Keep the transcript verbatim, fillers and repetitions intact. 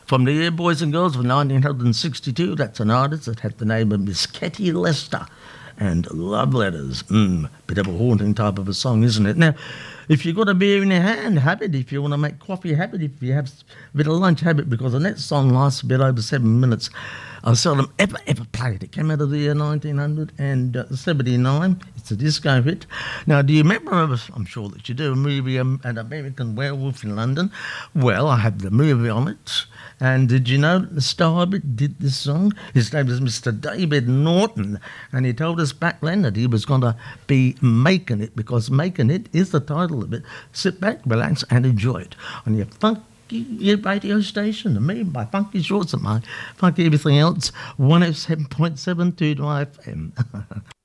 From the Air Boys and Girls of nineteen sixty-two, that's an artist that had the name of Miss Ketty Lester. And Love Letters. Mm, bit of a haunting type of a song, isn't it? Now, if you've got a beer in your hand, have it. If you want to make coffee, have it. If you have a bit of lunch, have it. Because the next song lasts a bit over seven minutes. I seldom ever, ever played it. It came out of the year nineteen seventy-nine. It's a disco hit. Now, do you remember, I'm sure that you do, a movie, um, An American Werewolf in London? Well, I have the movie on it. And did you know the star of it did this song? His name is Mister David Norton. And he told us back then that he was going to be making it, because making it is the title of it. Sit back, relax, and enjoy it on your funky your radio station, and me, my funky shorts and my funky everything else, one oh seven point seven Two F M.